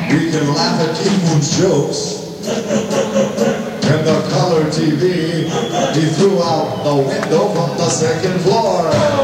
We can laugh at Kimun's jokes. And the color TV, he threw out the window from the second floor.